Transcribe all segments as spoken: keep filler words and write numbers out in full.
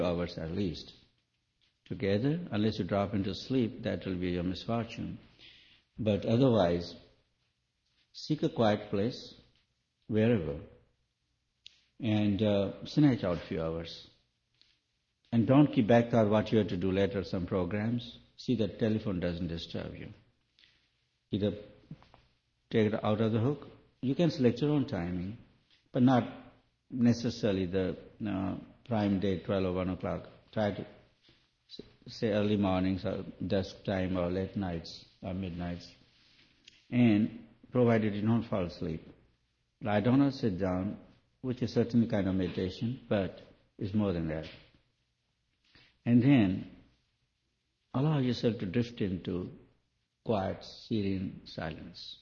hours at least. Together, unless you drop into sleep, that will be your misfortune. But otherwise, seek a quiet place, wherever, and uh, snatch out a few hours. And don't keep back thought what you have to do later, some programs. See that telephone doesn't disturb you. Either take it out of the hook. You can select your own timing, but not necessarily the uh, prime day, twelve or one o'clock. Try to say early mornings or dusk time or late nights or midnights. And provided you don't fall asleep. Lie down or sit down, which is certainly kind of meditation, but it's more than that. And then allow yourself to drift into quiet, serene silence.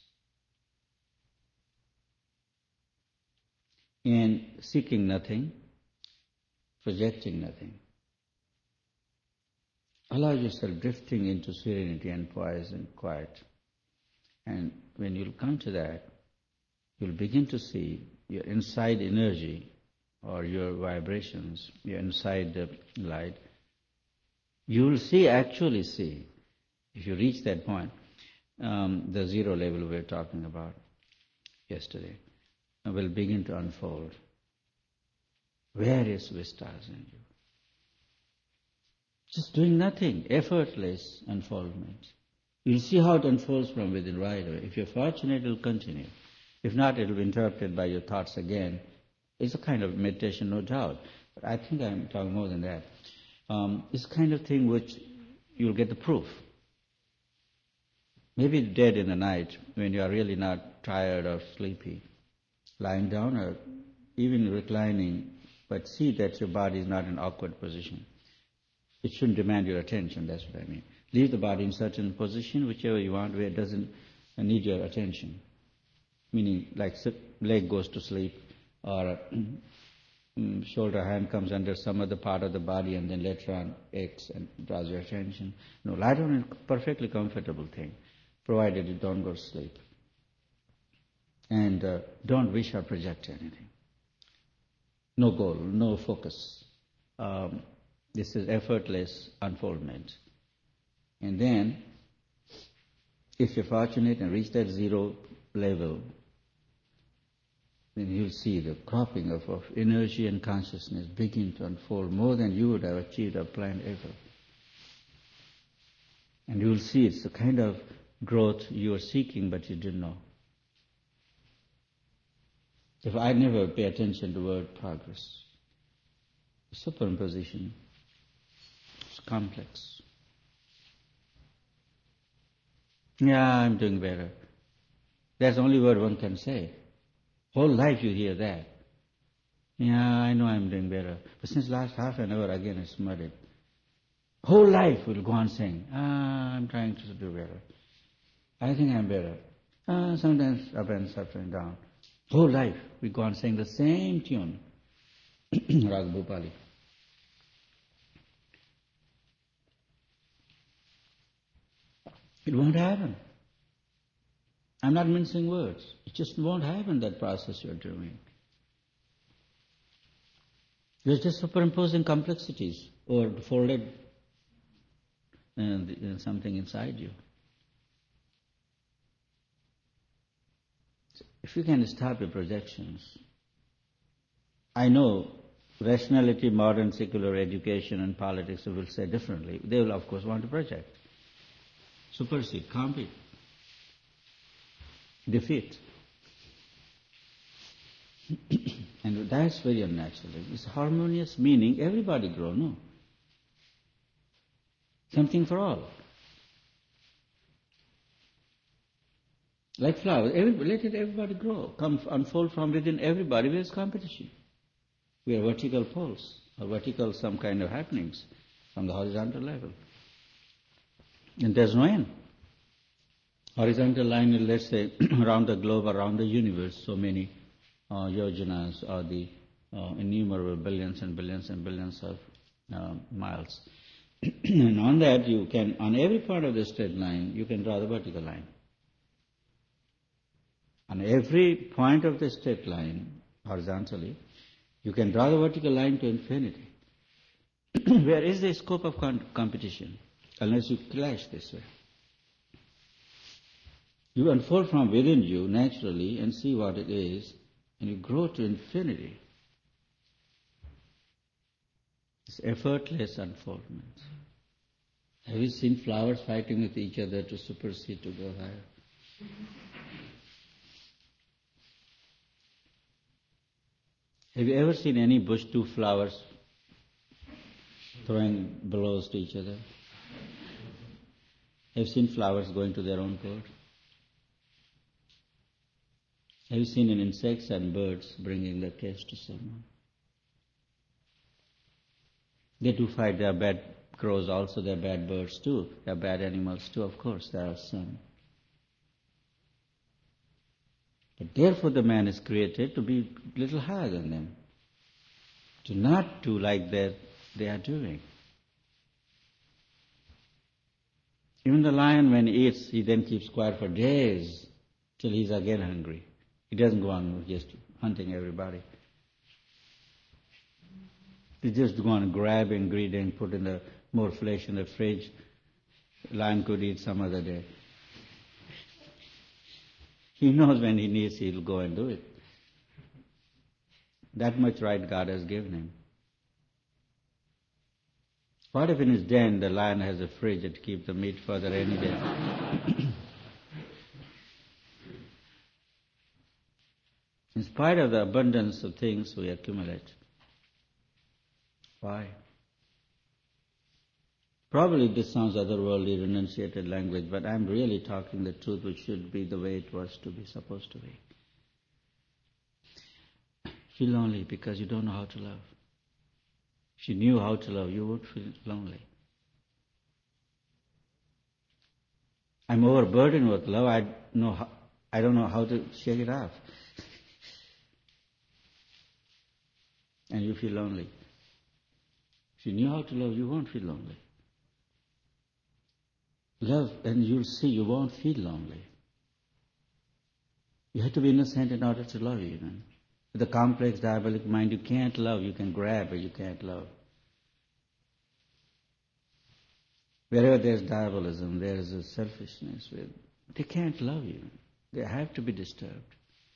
And seeking nothing, projecting nothing. Allow yourself drifting into serenity and poise and quiet. And when you'll come to that, you'll begin to see your inside energy or your vibrations, your inside uh, light. You will see, actually see, if you reach that point, um, the zero level we were talking about yesterday, will begin to unfold various vistas in you. Just doing nothing, effortless unfoldment. You'll see how it unfolds from within right away. If you're fortunate, it'll continue. If not, it'll be interrupted by your thoughts again. It's a kind of meditation, no doubt. But I think I'm talking more than that. Um, it's the kind of thing which you'll get the proof. Maybe dead in the night when you are really not tired or sleepy, lying down or even reclining, but see that your body is not in an awkward position. It shouldn't demand your attention, that's what I mean. Leave the body in certain position, whichever you want, where it doesn't need your attention. Meaning, like leg goes to sleep, or shoulder hand comes under some other part of the body and then later on aches and draws your attention. No, lie down is a perfectly comfortable thing, provided you don't go to sleep. And uh, don't wish or project anything. No goal, no focus. Um, this is effortless unfoldment. And then, if you're fortunate and reach that zero level, then you'll see the cropping of, of energy and consciousness begin to unfold more than you would have achieved or planned ever. And you'll see it's the kind of growth you are seeking but you didn't know. If I never pay attention to the word progress, superimposition, it's complex. Yeah, I'm doing better. That's the only word one can say. Whole life you hear that. Yeah, I know I'm doing better. But since last half an hour again it's muddied. Whole life we'll go on saying, ah, I'm trying to do better. I think I'm better. Ah, sometimes up and up and down. Whole life we go on saying the same tune. Rag Bhupali. It won't happen. I'm not mincing words. It just won't happen, that process you're doing. You're just superimposing complexities or folded uh, something inside you. If you can stop your projections, I know rationality, modern secular education and politics will say differently. They will of course want to project, supersede, compete, defeat. And that's very unnatural. It's harmonious, meaning everybody grow, no? Something for all. Like flowers, every, let it everybody grow, come unfold from within everybody. Where is competition? We are vertical poles, or vertical some kind of happenings from the horizontal level. And there's no end. Horizontal line is, let's say, around the globe, around the universe, so many uh, yojanas or the uh, innumerable billions and billions and billions of uh, miles. And on that you can, on every part of the straight line, you can draw the vertical line. On every point of the straight line, horizontally, you can draw the vertical line to infinity. Where is the scope of con- competition? Unless you clash this way. You unfold from within you naturally and see what it is, and you grow to infinity. It's effortless unfoldment. Have you seen flowers fighting with each other to supersede, to go higher? Have you ever seen any bush, two flowers throwing blows to each other? Have you seen flowers going to their own court? Have you seen an insects and birds bringing their case to someone? They do fight. They are bad crows also. They are bad birds too. They are bad animals too. Of course, there are some. But therefore the man is created to be a little higher than them. To not do like that they are doing. Even the lion, when he eats, he then keeps quiet for days till he's again hungry. He doesn't go on just hunting everybody. He just go on grabbing, greeding, put in the more flesh in the fridge. Lion could eat some other day. He knows when he needs, he'll go and do it. That much right God has given him. What if in his den the lion has a fridge that keeps the meat for the rainy day? In spite of the abundance of things we accumulate. Why? Probably this sounds otherworldly, renunciated language, but I'm really talking the truth which should be the way it was to be, supposed to be. Feel lonely because you don't know how to love. If you knew how to love, you would feel lonely. I'm overburdened with love. I know how, I don't know how to shake it off. And you feel lonely. If you knew how to love, you won't feel lonely. Love, and you'll see you won't feel lonely. You have to be innocent in order to love even. With a complex, diabolic mind, you can't love. You can grab, but you can't love. Wherever there's diabolism, there is a selfishness. With they can't love you. They have to be disturbed.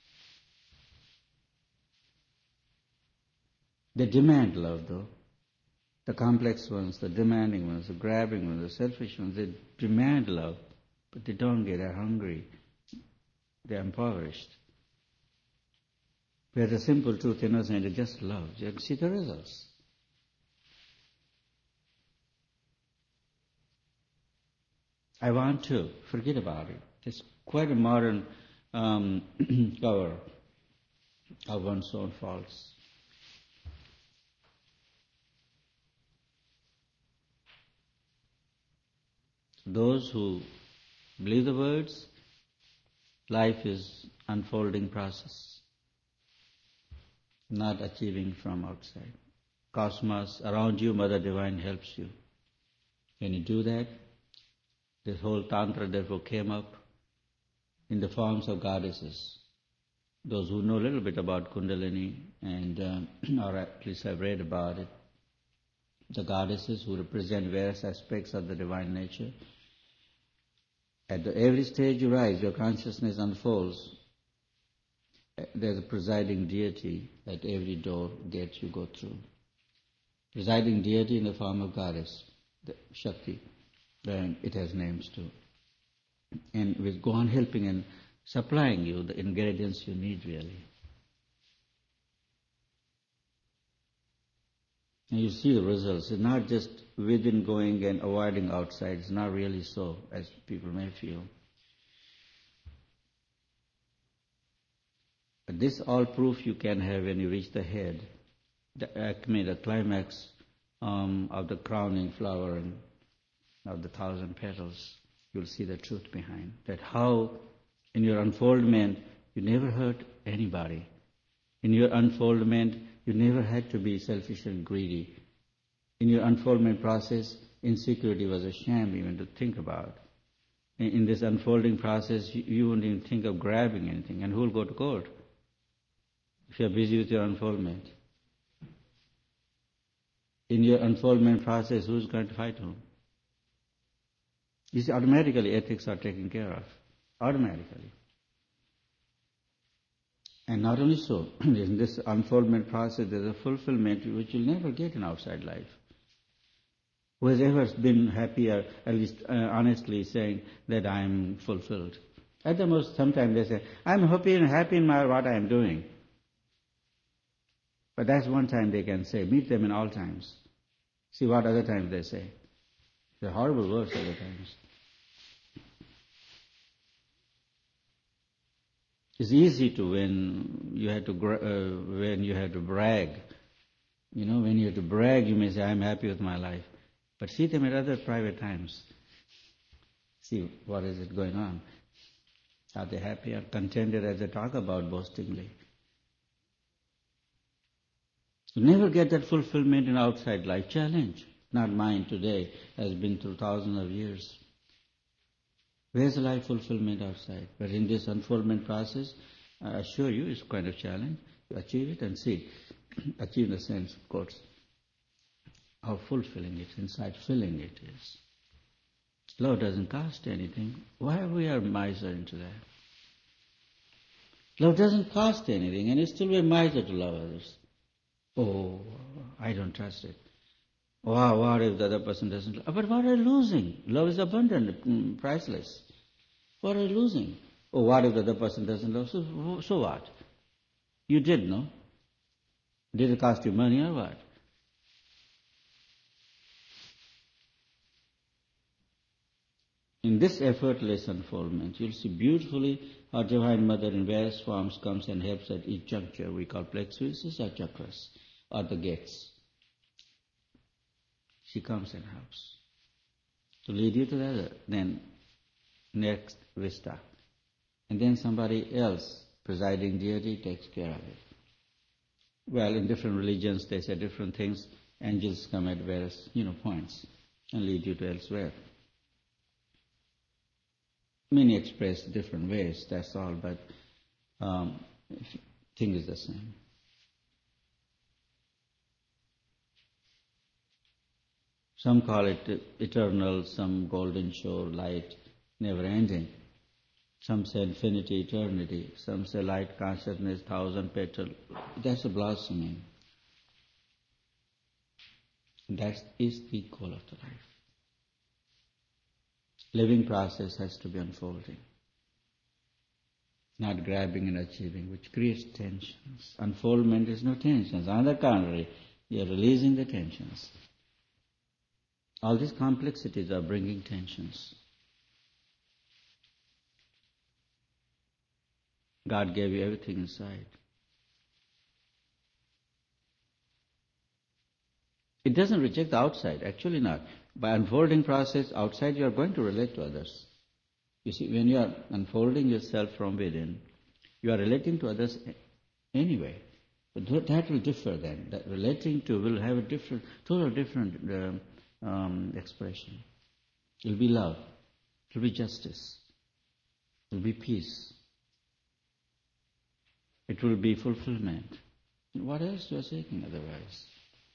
They demand love, though. The complex ones, the demanding ones, the grabbing ones, the selfish ones, they demand love, but they don't get. They're hungry. They're impoverished. Where the simple truth, innocent, is just love. You see the results. I want to. Forget about it. It's quite a modern um, cover of one's own faults. Those who believe the words, life is unfolding process, not achieving from outside. Cosmos around you, Mother Divine helps you. When you do that, this whole Tantra therefore came up in the forms of goddesses. Those who know a little bit about Kundalini, and uh, or at least have read about it, the goddesses who represent various aspects of the divine nature. At the, every stage you rise, your consciousness unfolds. There's a presiding deity at every door, gate you go through. Presiding deity in the form of goddess, the Shakti, and it has names too. And will go on helping and supplying you the ingredients you need really. And you see the results. It's not just within going and avoiding outside. It's not really so, as people may feel. But this all proof you can have when you reach the head, the acme, the climax um, of the crowning flower and of the thousand petals. You'll see the truth behind that. How in your unfoldment you never hurt anybody. In your unfoldment you never had to be selfish and greedy. In your unfoldment process, insecurity was a sham even to think about. In, in this unfolding process, you, you wouldn't even think of grabbing anything. And who will go to court if you're busy with your unfoldment? In your unfoldment process, who's going to fight whom? You see, automatically ethics are taken care of. Automatically. And not only so, in this unfoldment process, there's a fulfillment which you'll never get in outside life. Who has ever been happy, or at least uh, honestly saying that I am fulfilled? At the most, sometimes they say, I'm happy and happy in my what I am doing. But that's one time they can say. Meet them in all times. See what other times they say. They're horrible words other times. It's easy to when you have to uh, when you have to brag. You know, when you have to brag, you may say, I'm happy with my life. But see them at other private times. See what is it going on. Are they happy or contented as they talk about boastingly? You never get that fulfillment in outside life. Challenge. Not mine today. Has been through thousands of years. Where's the life fulfillment outside? But in this unfoldment process, I assure you, it's quite a challenge. You achieve it and see. Achieve in the sense, of course, how fulfilling it, inside filling it is. Love doesn't cost anything. Why we are miser into that? Love doesn't cost anything, and it's still we're miser to love others. Oh, I don't trust it. Wow, what if the other person doesn't love? But what are you losing? Love is abundant, priceless. What are you losing? Oh, what if the other person doesn't love? So, so what? You did, no? Did it cost you money or what? In this effortless unfoldment, you'll see beautifully our Divine Mother in various forms comes and helps at each juncture. We call plexuses or chakras, or the gates. She comes and helps to lead you to the other. Then, next vista. And then somebody else, presiding deity, takes care of it. Well, in different religions, they say different things. Angels come at various, you know, points and lead you to elsewhere. Many express different ways, that's all, but um, thing is the same. Some call it eternal, some golden shore, light, never ending. Some say infinity, eternity. Some say light, consciousness, thousand petal. That's a blossoming. That is the goal of the life. Living process has to be unfolding, not grabbing and achieving, which creates tensions. Unfoldment is no tensions. On the contrary, you are releasing the tensions. All these complexities are bringing tensions. God gave you everything inside. It doesn't reject the outside, actually not. By unfolding process, outside you are going to relate to others. You see, when you are unfolding yourself from within, you are relating to others anyway. But that will differ then. That relating to will have a different, total different uh, um, expression. It will be love. It will be justice. It will be peace. It will be fulfillment. What else you are seeking otherwise?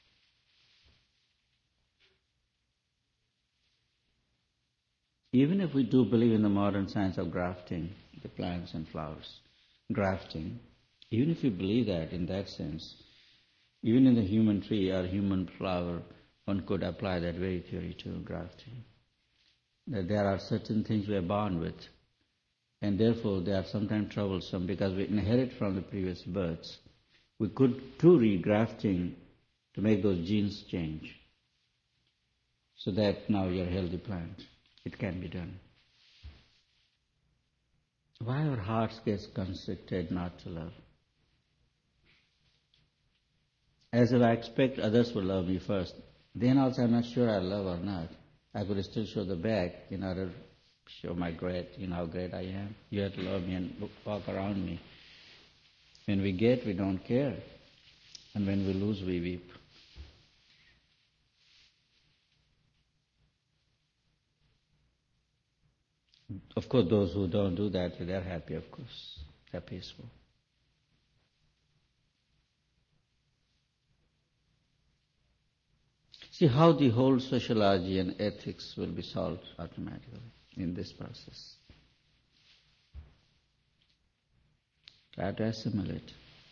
Even if we do believe in the modern science of grafting, the plants and flowers, grafting, even if we believe that in that sense, even in the human tree or human flower, one could apply that very theory to grafting. That there are certain things we are born with, and therefore they are sometimes troublesome because we inherit from the previous births. We could do regrafting to make those genes change, so that now you're a healthy plant. It can be done. Why our hearts get constricted not to love? As if I expect others will love me first. Then also I'm not sure I love or not. I could still show the back in order to show my great, you know how great I am. You have to love me and walk around me. When we get, we don't care. And when we lose, we weep. Of course, those who don't do that, they're happy, of course. They're peaceful. See how the whole sociology and ethics will be solved automatically in this process. Try to assimilate.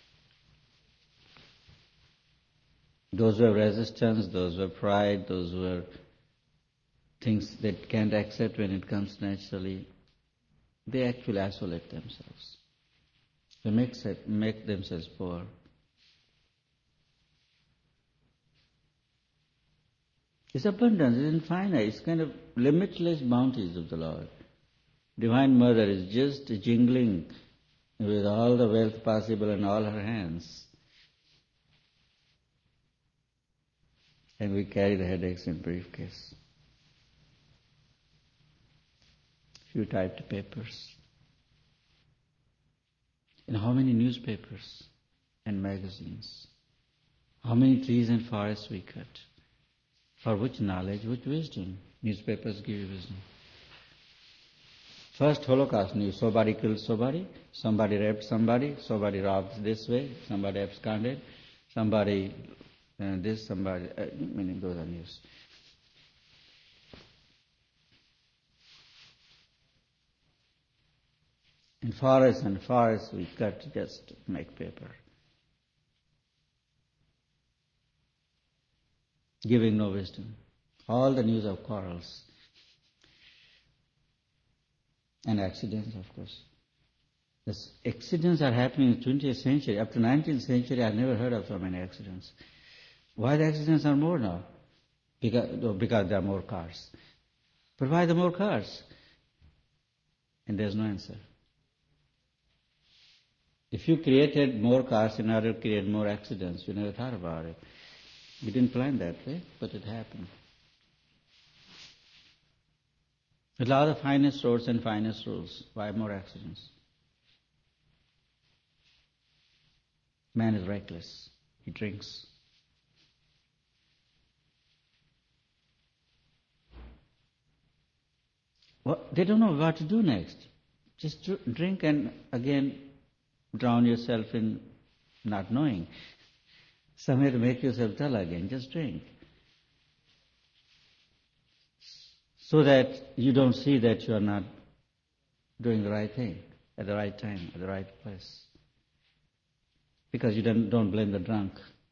Those who have resistance, those who have pride, those who have things that can't accept when it comes naturally, they actually isolate themselves. They make, make themselves poor. It's abundance, it's infinite, it's kind of limitless bounties of the Lord. Divine Mother is just jingling with all the wealth possible in all her hands. And we carry the headaches in briefcase. Few typed papers. And how many newspapers and magazines? How many trees and forests we cut? For which knowledge, which wisdom? Newspapers give you wisdom. First Holocaust news, somebody killed somebody, somebody raped somebody, somebody robbed this way, somebody absconded, somebody uh, this, somebody, uh, meaning those are news. In forests and forests we cut just to make paper. Giving no wisdom. All the news of quarrels. And accidents, of course. The accidents are happening in the twentieth century. Up to nineteenth century, I never heard of so many accidents. Why the accidents are more now? Because, no, because there are more cars. But why the more cars? And there's no answer. If you created more cars in order to create more accidents, you never thought about it. We didn't plan that way, but it happened. Allow the finest roads and finest rules. Why more accidents? Man is reckless. He drinks. Well, they don't know what to do next. Just drink and again drown yourself in not knowing. Somewhere to make yourself dull again, just drink. So that you don't see that you are not doing the right thing at the right time, at the right place. Because you don't, don't blame the drunk.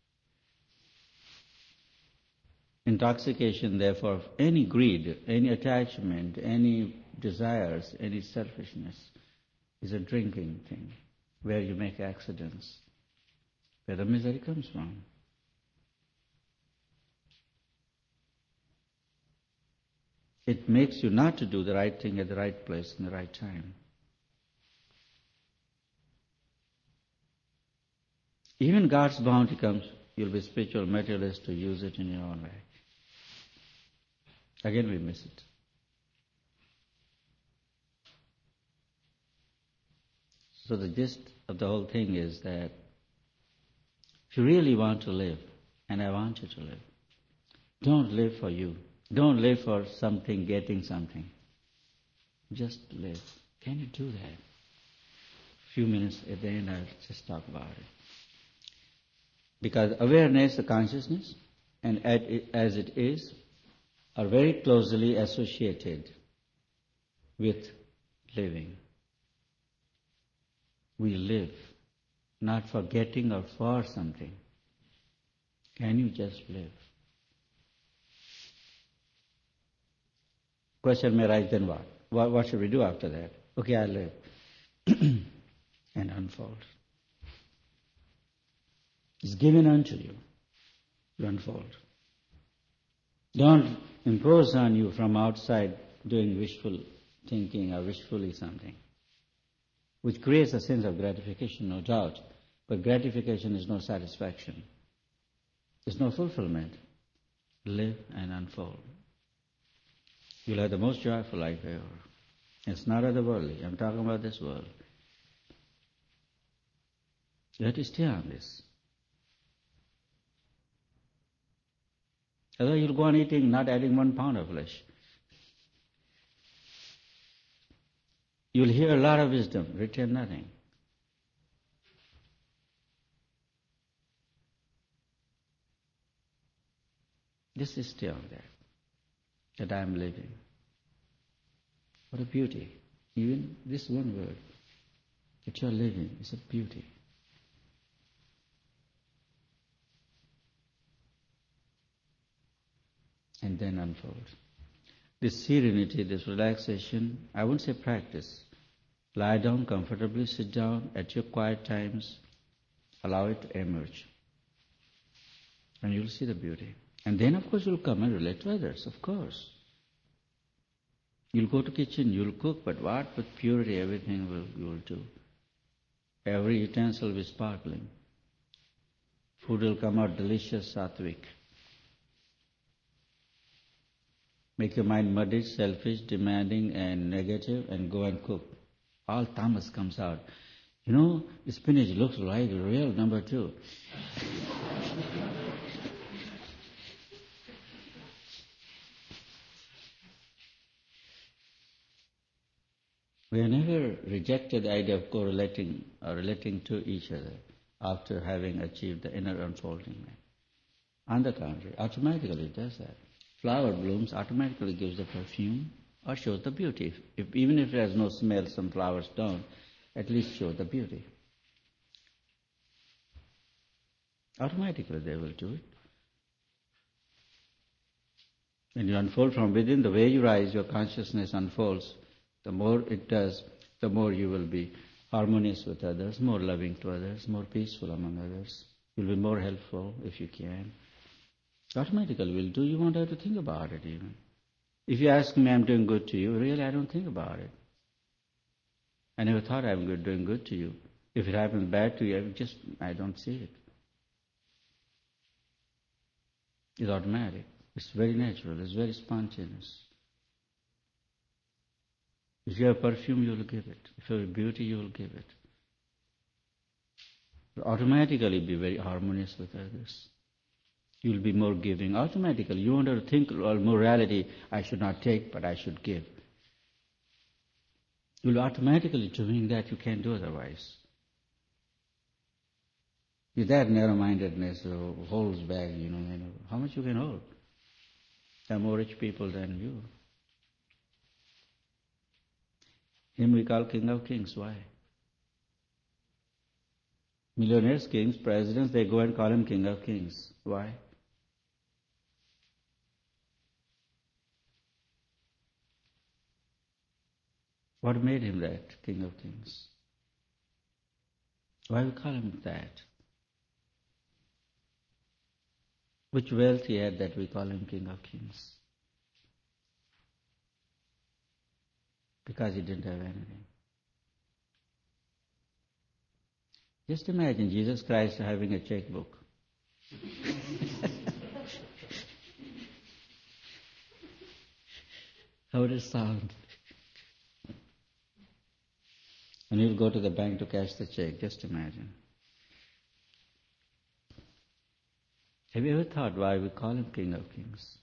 Intoxication, therefore, of any greed, any attachment, any desires, any selfishness is a drinking thing where you make accidents, where the misery comes from. It makes you not to do the right thing at the right place in the right time. Even God's bounty comes, you'll be spiritual materialist to use it in your own way. Again we miss it. So the gist of the whole thing is that if you really want to live, and I want you to live, don't live for you. Don't live for something, getting something. Just live. Can you do that? A few minutes at the end, I'll just talk about it. Because awareness, the consciousness, and as it is, are very closely associated with living. We live, not for getting or for something. Can you just live? Question may arise, then what? what? What should we do after that? Okay, I live. And unfold. It's given unto you. You unfold. Don't impose on you from outside doing wishful thinking or wishfully something, which creates a sense of gratification, no doubt. But gratification is no satisfaction. It's no fulfillment. Live and unfold. You'll have the most joyful life ever. It's not otherworldly. I'm talking about this world. You have to stay on this. Otherwise you'll go on eating, not adding one pound of flesh. You'll hear a lot of wisdom, retain nothing. Just stay on that, that I am living. What a beauty. Even this one word, that you are living, is a beauty. And then unfold. This serenity, this relaxation, I won't say practice. Lie down comfortably, sit down at your quiet times, allow it to emerge. And you'll see the beauty. And then of course you'll come and relate to others, of course. You'll go to kitchen, you'll cook, but what? With purity, everything will, you will do. Every utensil will be sparkling. Food will come out delicious, sattvic. Make your mind muddy, selfish, demanding and negative, and go and cook. All tamas comes out. You know, spinach looks like real number two. We have never rejected the idea of correlating or relating to each other after having achieved the inner unfolding. On the contrary, automatically it does that. Flower blooms, automatically gives the perfume or shows the beauty. If, if, even if it has no smell, some flowers don't, at least show the beauty. Automatically they will do it. When you unfold from within, the way you rise, your consciousness unfolds. The more it does, the more you will be harmonious with others, more loving to others, more peaceful among others. You'll be more helpful if you can. Automatically will do. You won't have to think about it even. If you ask me, I'm doing good to you, really I don't think about it. I never thought I'm good, doing good to you. If it happens bad to you, I just, I don't see it. It's automatic. It's very natural. It's very spontaneous. If you have perfume, you will give it. If you have beauty, you will give it. You'll automatically be very harmonious with others. You will be more giving. Automatically, you won't have to think, well, morality, I should not take, but I should give. You'll automatically doing that. You can't do otherwise. With that narrow-mindedness uh, holds back, you know, you know, how much you can hold? There are more rich people than you. Him we call King of Kings. Why? Millionaires, kings, presidents, they go and call him King of Kings. Why? What made him that, King of Kings? Why we call him that? Which wealth he had that we call him King of Kings? Because he didn't have anything. Just imagine Jesus Christ having a checkbook. How would it sound? And he'll go to the bank to cash the check. Just imagine. Have you ever thought why we call him King of Kings?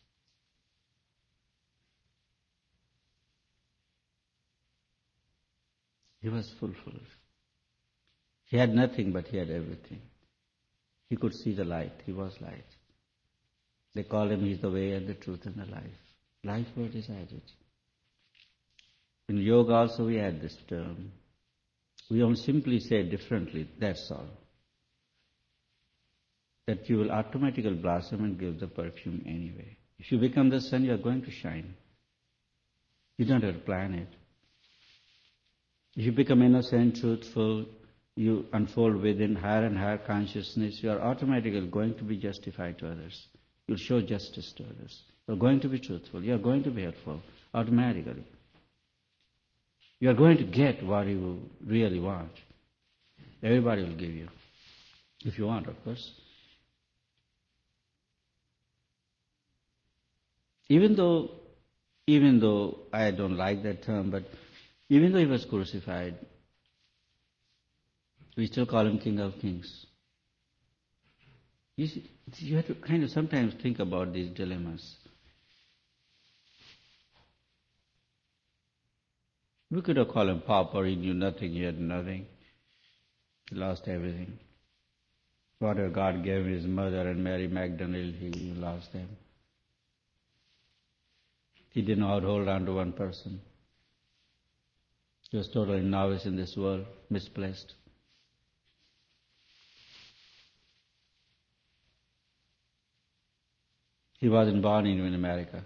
He was fulfilled. He had nothing, but he had everything. He could see the light. He was light. They call him, he's the way and the truth and the life. Life word is added. In yoga also we add this term. We don't simply say it differently, that's all. That you will automatically blossom and give the perfume anyway. If you become the sun, you are going to shine. You don't have to plan it. If you become innocent, truthful, you unfold within higher and higher consciousness, you are automatically going to be justified to others. You'll show justice to others. You're going to be truthful. You're going to be helpful automatically. You're going to get what you really want. Everybody will give you. If you want, of course. Even though, even though I don't like that term, but even though he was crucified, we still call him King of Kings. You see, you have to kind of sometimes think about these dilemmas. We could have called him pauper, he knew nothing, he had nothing. He lost everything. Whatever God gave his mother and Mary Magdalene, he lost them. He didn't know how to hold on to one person. He was totally novice in this world, misplaced. He wasn't born even in America.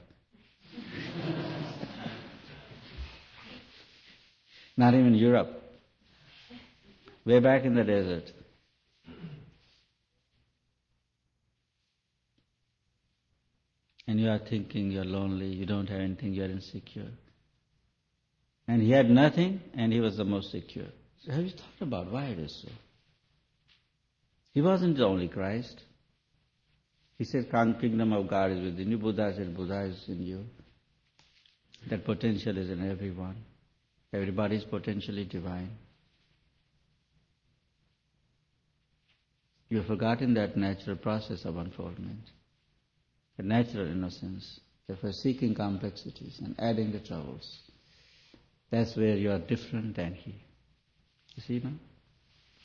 Not even Europe. Way back in the desert. And you are thinking you're lonely, you don't have anything, you're insecure. And he had nothing, and he was the most secure. So have you thought about why it is so? He wasn't the only Christ. He said, kingdom of God is within you. Buddha said, Buddha is in you. That potential is in everyone. Everybody is potentially divine. You have forgotten that natural process of unfoldment, the natural innocence. Therefore, seeking complexities and adding the troubles. That's where you are different than he. You see now?